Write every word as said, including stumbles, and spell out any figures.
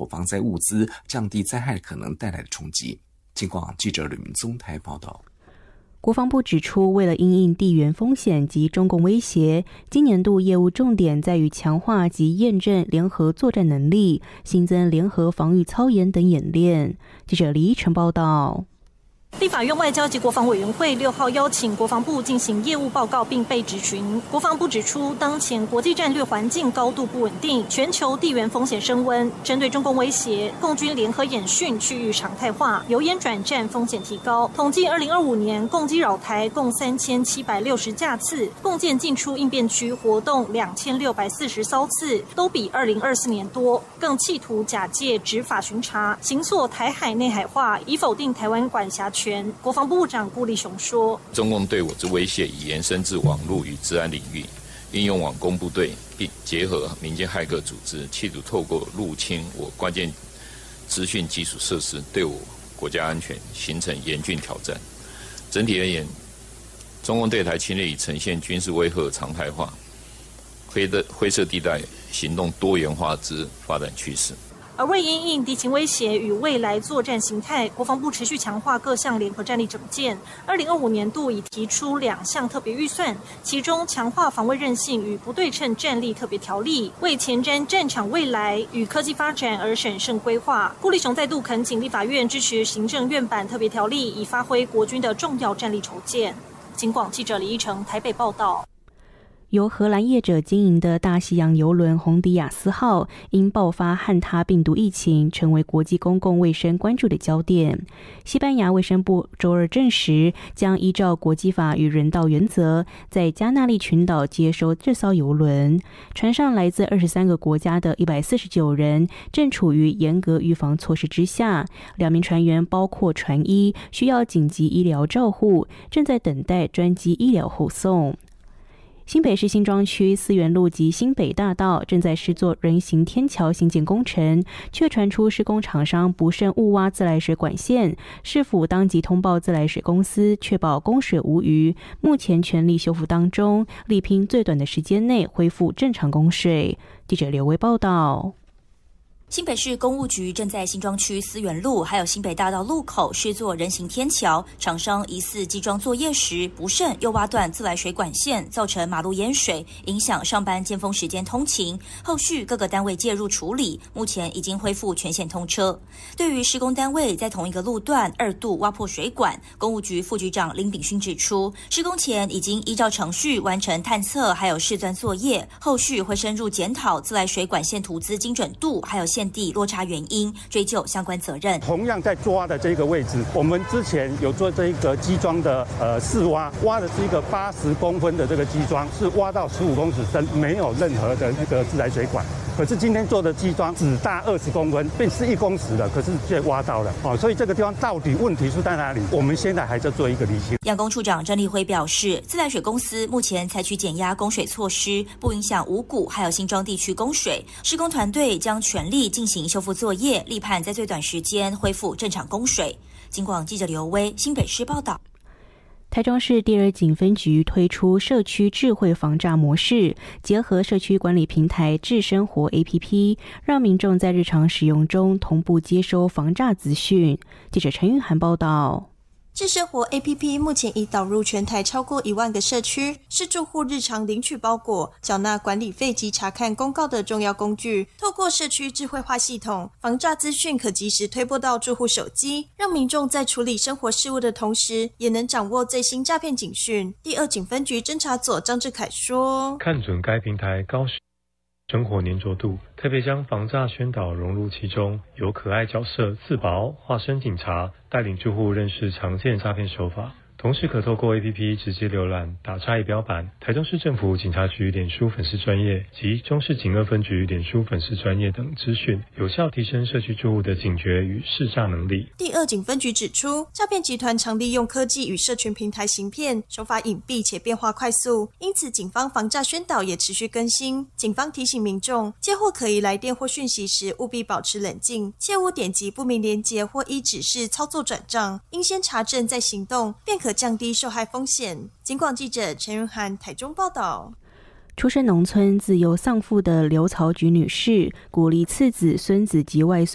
防灾物资，降低灾害可能带来的冲击。警广记者吕明宗台报道。 国防部指出，为了因应地缘风险及中共威胁，今年度业务重点在于强化及验证联合作战能力，新增联合防御操演等演练。记者李依晨报道。 立法院外交及国防委员会六号邀请国防部进行业务报告并被质询。国防部指出，当前国际战略环境高度不稳定，全球地缘风险升温，针对中共威胁，共军联合演训区域常态化，由演转战风险提高。统计二零二五年共机扰台共三千七百六十架次，共建进出应变区活动两千六百四十艘次，都比二零二四年多。更企图假借执法巡查，行塑台海内海化，以否定台湾管辖权。国防部长顾立雄说， 中共对我之威胁已延伸至网络与治安领域，应用网攻部队，并结合民间骇客组织，企图透过入侵我关键资讯基础设施，对我国家安全形成严峻挑战。整体而言，中共对台侵略已呈现军事威吓常态化、灰的灰色地带行动多元化之发展趋势。 而为因应敌情威胁与未来作战形态，国防部持续强化各项联合战力整建。二零二五年度已提出两项特别预算，其中强化防卫韧性与不对称战力特别条例，为前瞻战场未来与科技发展而审慎规划。顾立雄再度恳请立法院支持行政院版特别条例，以发挥国军的重要战力筹建。警广记者李依成台北报道。 由荷兰业者经营的大西洋邮轮洪迪亚斯号因爆发汉他病毒疫情，成为国际公共卫生关注的焦点。西班牙卫生部周二证实，将依照国际法与人道原则，在加那利群岛接收这艘邮轮。船上来自二十三个国家的一百四十九人，正处于严格预防措施之下。两名船员包括船医，需要紧急医疗照护，正在等待专机医疗护送。新北市新庄区思源路及新北大道正在施作人行天桥新建工程，却传出施工厂商不慎误挖自来水管线，市府当即通报自来水公司，确保供水无虞，目前全力修复当中，力拼最短的时间内恢复正常供水。记者刘维报道。 新北市公务局正在新庄区思源路还有新北大道路口施作人行天桥，厂商疑似基桩作业时不慎又挖断自来水管线，造成马路淹水，影响上班尖峰时间通勤。后续各个单位介入处理，目前已经恢复全线通车。对于施工单位在同一个路段二度挖破水管，公务局副局长林炳勋指出，施工前已经依照程序完成探测还有试钻作业，后续会深入检讨自来水管线图资精准度还有现地落差原因，追究相关责任。 同样在抓的这个位置，我们之前有做这个基桩的呃试挖，挖的是一个八十公分的这个基桩，是挖到十五公尺深，没有任何的这个自来水管。可是今天做的基桩只大二十公分，变是一公尺了，可是却挖到了哦，所以这个地方到底问题是在哪里？我们现在还在做一个厘清。 养工处长郑立辉表示，自来水公司目前采取减压供水措施，不影响五股还有新庄地区供水。施工团队将全力进行修复作业，力盼在最短时间恢复正常供水。警广记者刘威新北市报道。 台中市第二警分局推出社区智慧防诈模式，结合社区管理平台智生活 A P P， 让民众在日常使用中同步接收防诈资讯。记者陈玉涵报道。 智生活 A P P 目前已导入全台超过一万个社区，是住户日常领取包裹、缴纳管理费及查看公告的重要工具。透过社区智慧化系统，防诈资讯可及时推播到住户手机，让民众在处理生活事务的同时，也能掌握最新诈骗警讯。第二警分局侦查组张志凯说：“ 看准该平台高生活粘着度，特别将防诈宣导融入其中，由可爱角色自保化身警察，带领住户认识常见诈骗手法。同时可透过 A P P 直接浏览打诈仪表板、台中市政府警察局脸书粉丝专页及中市警二分局脸书粉丝专页等资讯，有效提升社区住户的警觉与识诈能力。 第二警分局指出，诈骗集团常利用科技与社群平台行骗，手法隐蔽且变化快速，因此警方防诈宣导也持续更新。警方提醒民众，接获可疑来电或讯息时，务必保持冷静，切勿点击不明连结或依指示操作转账，应先查证再行动，便可可降低受害风险。警广记者陈云涵台中报道。 出身农村、自幼丧父的刘曹菊女士，鼓励次子、孙子及外孙